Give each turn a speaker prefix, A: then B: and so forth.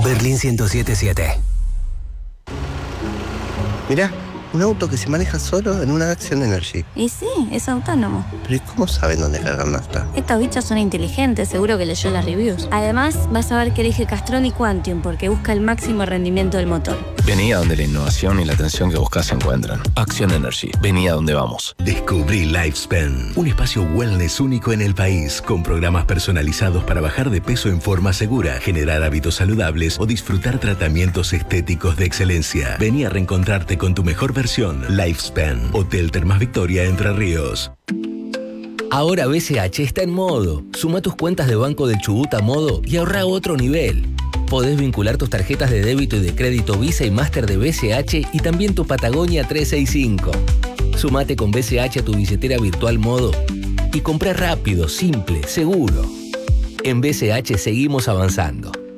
A: Berlín 1077.
B: Mirá, un auto que se maneja solo en una Action Energy.
C: Y sí, es autónomo.
B: ¿Pero y cómo saben dónde cargar nafta?
C: Estos bichos son inteligentes, seguro que leyó las reviews. Además, vas a ver que elige Castrol y Quantium porque busca el máximo rendimiento del motor.
D: Vení a donde la innovación y la atención que buscas se encuentran. Action Energy. Vení a donde vamos.
E: Descubrí Lifespan, un espacio wellness único en el país, con programas personalizados para bajar de peso en forma segura, generar hábitos saludables o disfrutar tratamientos estéticos de excelencia. Vení a reencontrarte con tu mejor versión. Lifespan, Hotel Termas Victoria, Entre Ríos.
F: Ahora BCH está en modo. Suma tus cuentas de Banco del Chubut a modo y ahorra a otro nivel. Podés vincular tus tarjetas de débito y de crédito Visa y Master de BCH y también tu Patagonia 365. Sumate con BCH a tu billetera virtual modo y comprá rápido, simple, seguro. En BCH seguimos avanzando.